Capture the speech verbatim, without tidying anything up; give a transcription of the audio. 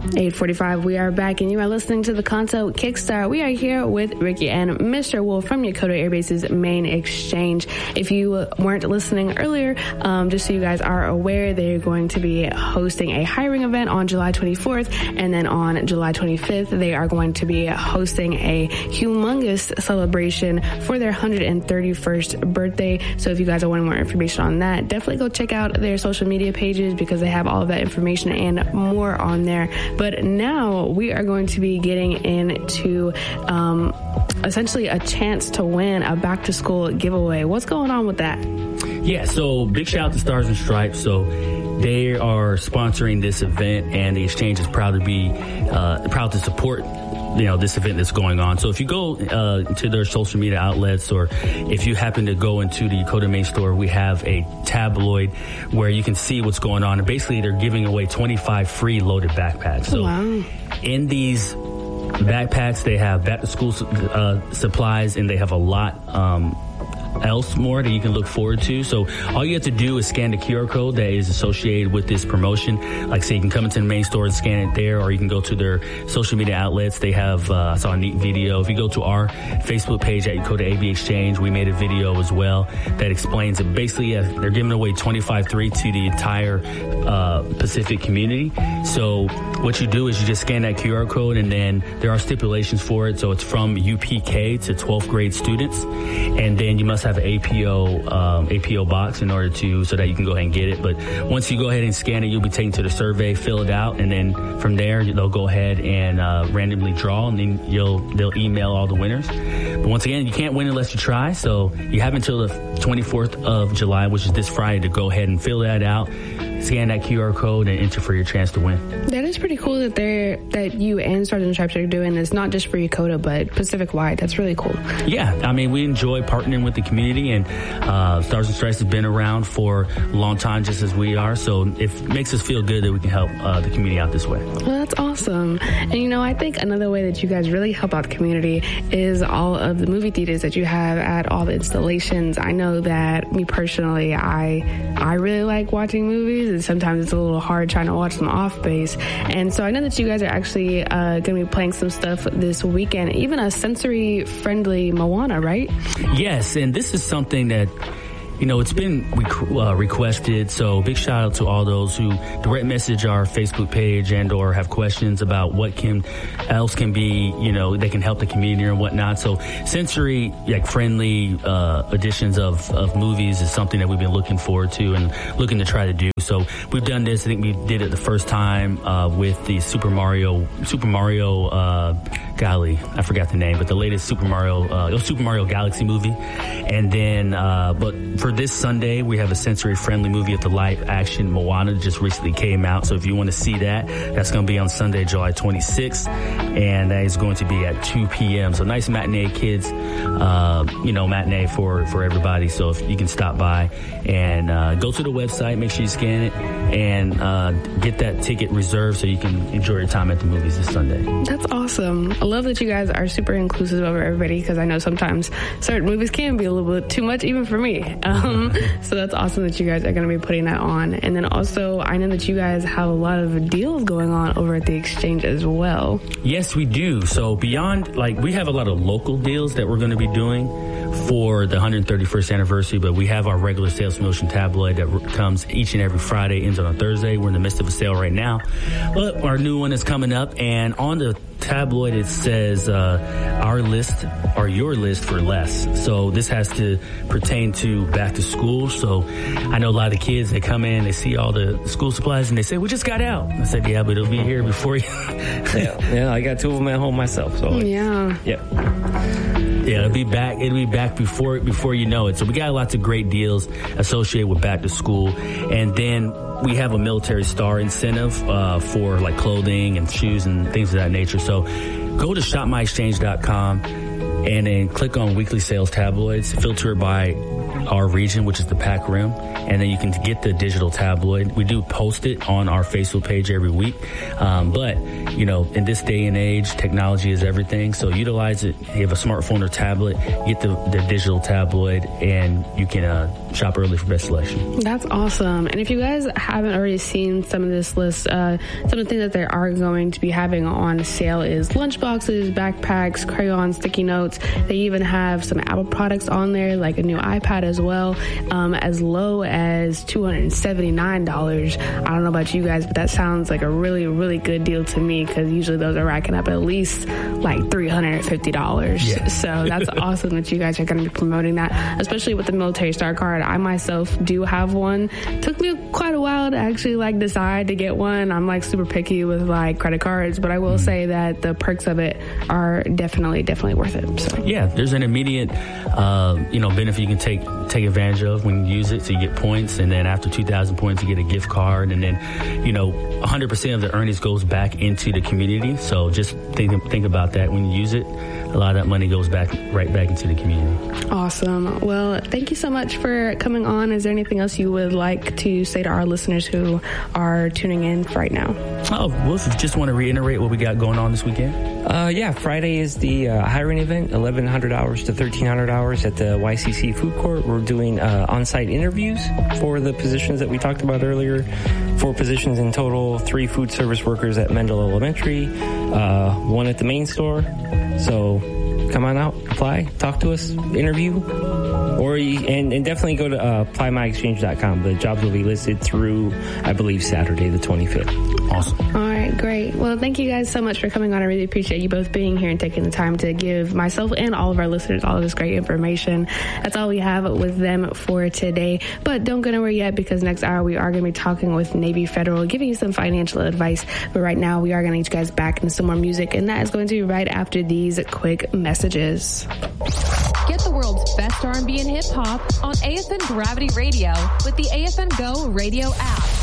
eight forty-five, we are back, and you are listening to the Kanto Kickstart. We are here with Ricky and Mister Wolf from Yokota Air Base's main exchange. If you weren't listening earlier, um, just so you guys are aware, they're going to be hosting a hiring event on July twenty-fourth, and then on July twenty-fifth, they are going to be hosting a humongous celebration for their one hundred thirty-first birthday. So if you guys are wanting more information on that, definitely go check out their social media pages because they have all of that information and more on there. But now we are going to be getting into um, essentially a chance to win a back to school giveaway. What's going on with that? Yeah, so big shout out to Stars and Stripes. So they are sponsoring this event, and the exchange is proud to be uh, proud to support you know this event that's going on. So if you go uh, to their social media outlets, or if you happen to go into the Yokota main store, we have a tabloid where you can see what's going on. And basically, they're giving away twenty-five free loaded backpacks. So wow. in these backpacks, they have back to school uh, supplies, and they have a lot um, else more that you can look forward to. So all you have to do is scan the Q R code that is associated with this promotion. Like I say, you can come into the main store and scan it there, or you can go to their social media outlets. They have, uh, I saw a neat video. If you go to our Facebook page at Yokota A B Exchange, we made a video as well that explains it. Basically, uh, they're giving away twenty-five three to the entire uh, Pacific community. So what you do is you just scan that Q R code, and then there are stipulations for it. So it's from U P K to twelfth grade students, and then you must have an A P O um, A P O box in order to so that you can go ahead and get it. But once you go ahead and scan it, you'll be taken to the survey, fill it out, and then from there they'll go ahead and uh, randomly draw, and then you'll they'll email all the winners. But once again, you can't win unless you try. So you have until the twenty-fourth of July, which is this Friday, to go ahead and fill that out, scan that Q R code, and enter for your chance to win. That is pretty cool that they're that you and Stars and Stripes are doing this, not just for Yokota, but Pacific wide. That's really cool. Yeah, I mean, we enjoy partnering with the community, and uh, Stars and Stripes has been around for a long time, just as we are. So it makes us feel good that we can help uh, the community out this way. Well, that's awesome. And you know, I think another way that you guys really help out the community is all of the movie theaters that you have at all the installations. I know that me personally, I I really like watching movies, and sometimes it's a little hard trying to watch them off base. And so I know that you guys are actually uh, going to be playing some stuff this weekend, even a sensory-friendly Moana, right? Yes, and this is something that, you know, it's been uh, requested. So big shout out to all those who direct message our Facebook page and or have questions about what can else can be, you know, they can help the community and whatnot. So sensory, like friendly uh, editions of, of movies is something that we've been looking forward to and looking to try to do. So we've done this. I think we did it the first time uh, with the Super Mario, Super Mario, uh, golly, I forgot the name, but the latest Super Mario, uh, Super Mario Galaxy movie. And then, uh, but for this Sunday, we have a sensory-friendly movie at the live action Moana that just recently came out. So if you want to see that, that's going to be on Sunday, July twenty-sixth, and that is going to be at two p.m. So nice matinee, kids, uh, you know, matinee for, for everybody. So if you can stop by and uh, go to the website, make sure you scan it, and uh, get that ticket reserved so you can enjoy your time at the movies this Sunday. That's awesome. I love that you guys are super inclusive of everybody, because I know sometimes certain movies can be a little bit too much, even for me. Um, so that's awesome that you guys are going to be putting that on. And then also, I know that you guys have a lot of deals going on over at the exchange as well. Yes, we do. So beyond, like, we have a lot of local deals that we're going to be doing for the one hundred thirty-first anniversary, but we have our regular sales promotion tabloid that comes each and every Friday, ends on a Thursday. We're in the midst of a sale right now, but our new one is coming up, and on the tabloid it says uh, our list or your list for less. So this has to pertain to back to school. So I know a lot of kids, they come in, they see all the school supplies, and they say, we just got out. I said, yeah, but it'll be here before you. yeah, yeah, I got two of them at home myself. So yeah, yeah. Yeah, it'll be back. It'll be back before before you know it. So we got lots of great deals associated with back to school, and then we have a military star incentive uh, for like clothing and shoes and things of that nature. So go to shop my exchange dot com and then click on weekly sales tabloids, filter it by our region, which is the Pac Rim, and then you can get the digital tabloid. We do post it on our Facebook page every week, um, but you know, in this day and age, technology is everything. So utilize it. You have a smartphone or tablet, get the, the digital tabloid, and you can uh, shop early for best selection. That's awesome. And if you guys haven't already seen some of this list, uh, some of the things that they are going to be having on sale is lunchboxes, backpacks, crayons, sticky notes. They even have some Apple products on there, like a new iPad as well, um, as low as two hundred seventy-nine dollars. I don't know about you guys, but that sounds like a really, really good deal to me, because usually those are racking up at least like three hundred fifty dollars. Yeah. So that's awesome that you guys are going to be promoting that, especially with the Military Star card. I myself do have one. It took me quite a while to actually like decide to get one. I'm like super picky with like credit cards, but I will mm-hmm. say that the perks of it are definitely, definitely worth it. So. Yeah, there's an immediate, uh, you know, benefit you can take take advantage of when you use it. So you get points, and then after two thousand points, you get a gift card, and then, you know, one hundred percent of the earnings goes back into the community. So just think think about that when you use it. A lot of that money goes back right back into the community. Awesome. Well, thank you so much for coming on. Is there anything else you would like to say to our listeners who are tuning in right now? Oh, well, just want to reiterate what we got going on this weekend. Uh, yeah, Friday is the uh, hiring event, eleven hundred hours to thirteen hundred hours at the Y C C Food Court. We're doing uh, on-site interviews for the positions that we talked about earlier. Four positions in total, three food service workers at Mendel Elementary, uh, one at the main store. So come on out, apply, talk to us, interview, or you, and, and definitely go to uh, apply my exchange dot com. The jobs will be listed through, I believe, Saturday the twenty-fifth. Awesome. All right, great. Well, thank you guys so much for coming on. I really appreciate you both being here and taking the time to give myself and all of our listeners all of this great information. That's all we have with them for today. But don't go nowhere yet, because next hour we are going to be talking with Navy Federal, giving you some financial advice. But right now we are going to get you guys back into some more music, and that is going to be right after these quick messages. Get the world's best R and B and hip hop on A F N Gravity Radio with the A F N Go radio app.